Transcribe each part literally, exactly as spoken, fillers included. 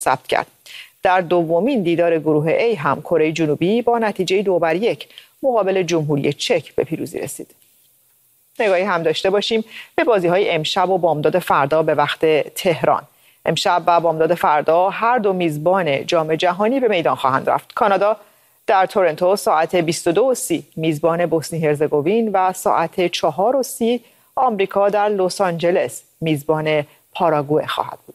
ثبت کرد. در دومین دیدار گروه A هم کره جنوبی با نتیجه دو بر یک مقابل جمهوری چک به پیروزی رسید. نگاهی هم داشته باشیم به بازی‌های امشب و بامداد فردا به وقت تهران. امشب و بامداد فردا هر دو میزبان جام جهانی به میدان خواهند رفت. کانادا در تورنتو ساعت بیست و دو و سی میزبان بوسنی هرزگوین و ساعت چهار و سی آمریکا در لس آنجلس میزبان پاراگوئه خواهد بود.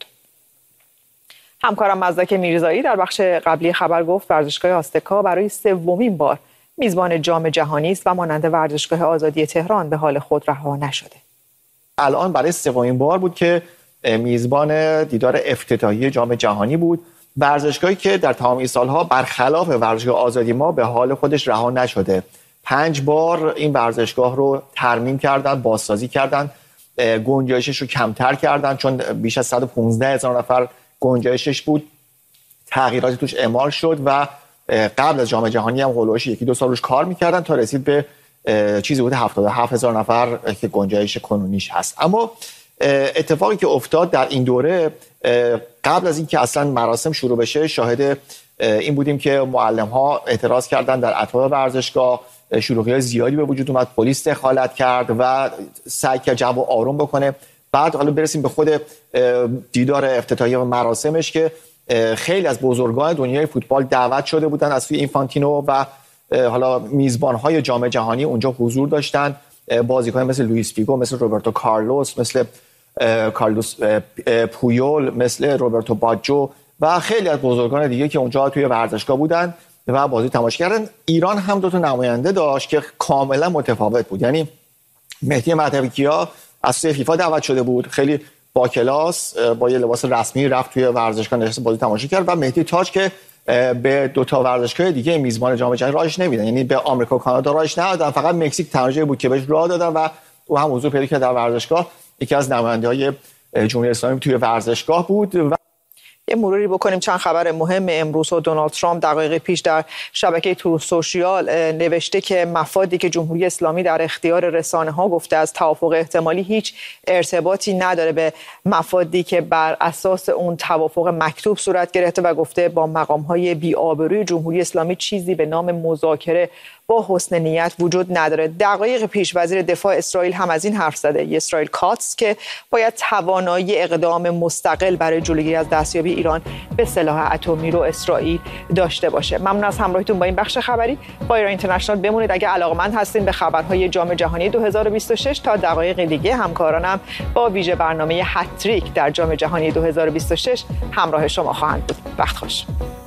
همکارم مزدک میرزایی در بخش قبلی خبر گفت ورزشگاه آستکا برای سومین بار میزبان جام جهانی است و مانند ورزشگاه آزادی تهران به حال خود رها نشده. الان برای سومین بار بود که میزبان دیدار افتتاحیه جام جهانی بود. ورزشگاهی که در تمام این سالها برخلاف ورزشگاه آزادی ما به حال خودش رها نشده. پنج بار این ورزشگاه رو ترمیم کردن، بازسازی کردن، گنجایشش رو کمتر کردن چون بیش از صد و پانزده هزار نفر گنجایشش بود. تغییراتی توش اعمال شد و قبل از جام جهانی هم هولوش یکی دو سال روش کار میکردن تا رسید به چیزی بود هفتاد و هفت هزار نفر که گنجایش کنونیش هست. اما اتفاقی که افتاد در این دوره قبل از اینکه اصلا مراسم شروع بشه شاهد این بودیم که معلم ها اعتراض کردن در اطراف ورزشگاه، شلوغی زیادی به وجود اومد، پلیس دخالت کرد و سعی کرد جو آروم بکنه. بعد حالا برسیم به خود دیدار افتتاحیه و مراسمش که خیلی از بزرگان دنیای فوتبال دعوت شده بودن از سوی اینفانتینو و حالا میزبان‌های جام جهانی اونجا حضور داشتن. بازیکنان مثل لوئیس فیگو، مثل روبرتو کارلوس، مثل کارلوس پویول، مثل روبرتو باجو و خیلی از بزرگان دیگه که اونجا توی ورزشگاه بودن و بازی تماشا کردن. ایران هم دو تا نماینده داشت که کاملا متفاوت بود. یعنی مهدی مهدوی‌کیا از سوی فیفا دعوت شده بود، خیلی با کلاس با یه لباس رسمی رفت توی ورزشگاه نشست بازی تماشا کرد. و مهدی تاج که به دو تا ورزشگاه دیگه میزبان جام جهانی راهش نمیدن، یعنی به آمریکا و کانادا راهش ندادن، فقط مکزیک تنها بود که بهش راه دادن و او هم حضور پیدا کرد در ورزشگاه. یکی از نماینده‌های جمهوری اسلامی توی ورزشگاه بود. و یه مروری بکنیم چند خبر مهم امروز. و دونالد ترامپ دقایق پیش در شبکه تروث سوشیال نوشته که مفادی که جمهوری اسلامی در اختیار رسانه‌ها گفته از توافق احتمالی هیچ ارتباطی نداره به مفادی که بر اساس اون توافق مکتوب صورت گرفته و گفته با مقام‌های بی‌آبروی جمهوری اسلامی چیزی به نام مذاکره با حسن نیت وجود نداره. دقایق پیش وزیر دفاع اسرائیل هم از این حرف زده، اسرائیل کاتس، که باید توانایی اقدام مستقل برای جلوگیری از دستیابی ایران به سلاح اتمی رو اسرائیل داشته باشه. ممنون از همراهیتون با این بخش خبری با ایران اینترنشنال. بمونید اگه علاقمند هستین به خبرهای جام جهانی دو هزار و بیست و شش. تا دقایق دیگه همکارانم با ویژه برنامه هتریک در جام جهانی دو هزار و بیست و شش همراه شما خواهند بود. وقت خوش.